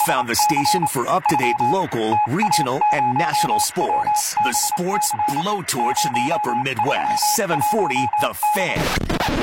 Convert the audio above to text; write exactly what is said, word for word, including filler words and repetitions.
found the station for up-to-date local, regional, and national sports. The Sports Blowtorch in the upper Midwest. seven forty The Fan.